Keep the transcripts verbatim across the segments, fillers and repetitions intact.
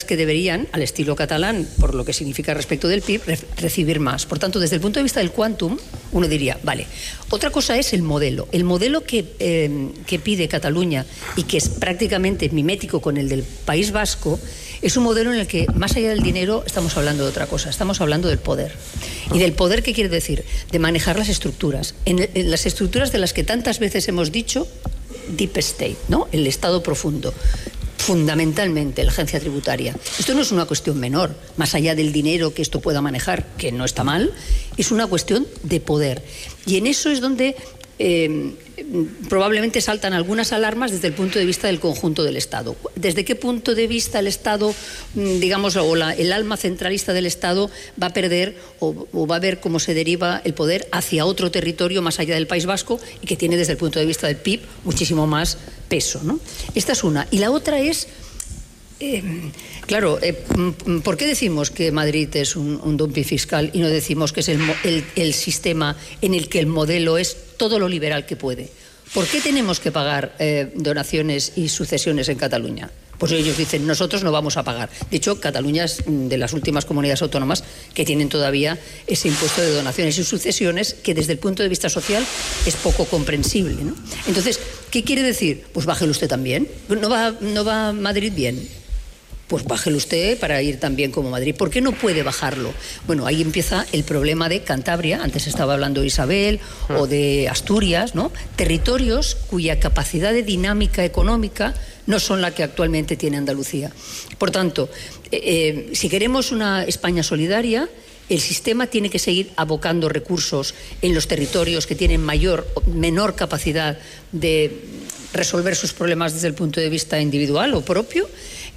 que deberían, al estilo catalán, por lo que significa respecto del P I B, re- recibir más. Por tanto, desde el punto de vista del quantum, uno diría, vale, otra cosa es el modelo. El modelo que, eh, que pide Cataluña y que es prácticamente mimético con el del País Vasco, es un modelo en el que, más allá del dinero, estamos hablando de otra cosa, estamos hablando del poder. ¿Y del poder qué quiere decir? De manejar las estructuras. En, en las estructuras de las que tantas veces hemos dicho, deep state, ¿no? El Estado profundo. Fundamentalmente la agencia tributaria. Esto no es una cuestión menor, más allá del dinero que esto pueda manejar, que no está mal, es una cuestión de poder. Y en eso es donde eh, probablemente saltan algunas alarmas desde el punto de vista del conjunto del Estado. ¿Desde qué punto de vista el Estado, digamos, o la, el alma centralista del Estado va a perder o, o va a ver cómo se deriva el poder hacia otro territorio más allá del País Vasco y que tiene desde el punto de vista del P I B muchísimo más peso, ¿no? Esta es una. Y la otra es, eh, claro, eh, ¿por qué decimos que Madrid es un, un dumping fiscal y no decimos que es el, el, el sistema en el que el modelo es todo lo liberal que puede? ¿Por qué tenemos que pagar eh, donaciones y sucesiones en Cataluña? Pues ellos dicen, nosotros no vamos a pagar. De hecho, Cataluña es de las últimas comunidades autónomas que tienen todavía ese impuesto de donaciones y sucesiones que desde el punto de vista social es poco comprensible, ¿no? Entonces, ¿qué quiere decir? Pues bájelo usted también. ¿No va, no va Madrid bien? Pues bájelo usted para ir tan bien como Madrid. ¿Por qué no puede bajarlo? Bueno, ahí empieza el problema de Cantabria, antes estaba hablando de Isabel, o de Asturias, ¿no? Territorios cuya capacidad de dinámica económica no son la que actualmente tiene Andalucía. Por tanto, eh, eh, si queremos una España solidaria, el sistema tiene que seguir abocando recursos en los territorios que tienen mayor o menor capacidad de resolver sus problemas desde el punto de vista individual o propio.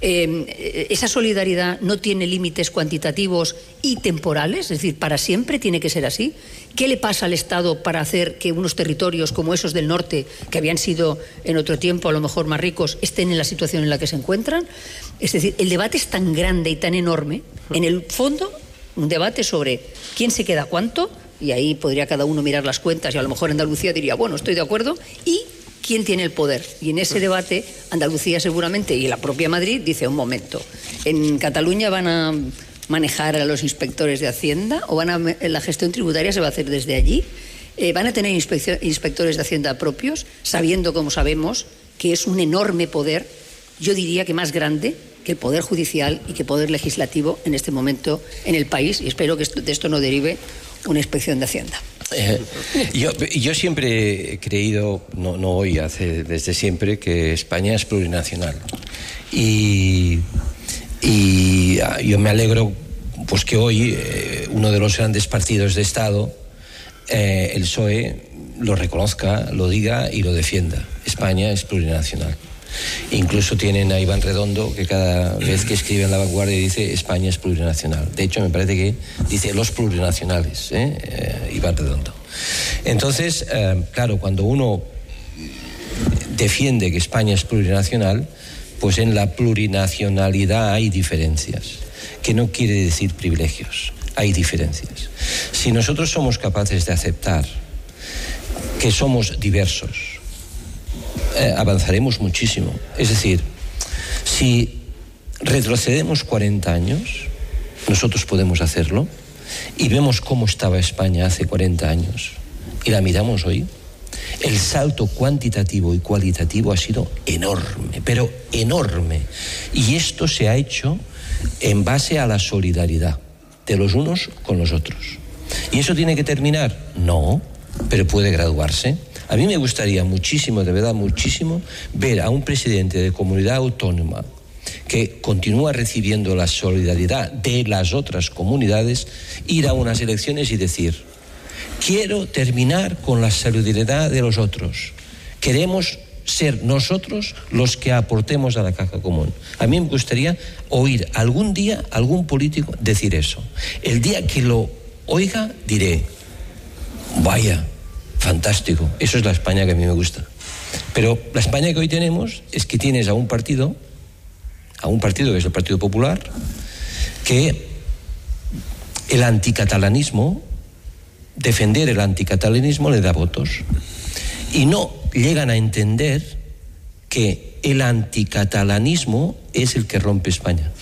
Eh, esa solidaridad no tiene límites cuantitativos y temporales, es decir, para siempre tiene que ser así. ¿Qué le pasa al Estado para hacer que unos territorios como esos del norte, que habían sido en otro tiempo a lo mejor más ricos, estén en la situación en la que se encuentran? Es decir, el debate es tan grande y tan enorme, en el fondo, un debate sobre quién se queda cuánto, y ahí podría cada uno mirar las cuentas y a lo mejor Andalucía diría, bueno, estoy de acuerdo, y quién tiene el poder. Y en ese debate, Andalucía seguramente y la propia Madrid dice, un momento, ¿en Cataluña van a manejar a los inspectores de Hacienda o van a, la gestión tributaria se va a hacer desde allí? Eh, ¿Van a tener inspectores de Hacienda propios, sabiendo, como sabemos, que es un enorme poder, yo diría que más grande que el poder judicial y que el poder legislativo en este momento en el país? Y espero que esto, de esto no derive una inspección de Hacienda. Eh, yo, yo siempre he creído, no, no hoy, hace, desde siempre, que España es plurinacional. Y, y yo me alegro pues que hoy eh, uno de los grandes partidos de Estado, eh, el P S O E, lo reconozca, lo diga y lo defienda. España es plurinacional. Incluso tienen a Iván Redondo, que cada vez que escribe en La Vanguardia dice España es plurinacional. De hecho, me parece que dice los plurinacionales, ¿eh? Eh, Iván Redondo. Entonces, eh, claro, cuando uno defiende que España es plurinacional, pues en la plurinacionalidad hay diferencias, que no quiere decir privilegios, hay diferencias. Si nosotros somos capaces de aceptar que somos diversos, Eh, avanzaremos muchísimo. Es decir, si retrocedemos cuarenta años, nosotros podemos hacerlo, y vemos cómo estaba España hace cuarenta años y la miramos hoy, el salto cuantitativo y cualitativo ha sido enorme, pero enorme. Y esto se ha hecho en base a la solidaridad de los unos con los otros. ¿Y eso tiene que terminar? No, pero puede graduarse. A mí me gustaría muchísimo, de verdad muchísimo, ver a un presidente de comunidad autónoma que continúa recibiendo la solidaridad de las otras comunidades, ir a unas elecciones y decir, quiero terminar con la solidaridad de los otros. Queremos ser nosotros los que aportemos a la caja común. A mí me gustaría oír algún día algún político decir eso. El día que lo oiga diré, vaya, fantástico, eso es la España que a mí me gusta. Pero la España que hoy tenemos es que tienes a un partido, a un partido que es el Partido Popular, que el anticatalanismo, defender el anticatalanismo le da votos. Y no llegan a entender que el anticatalanismo es el que rompe España.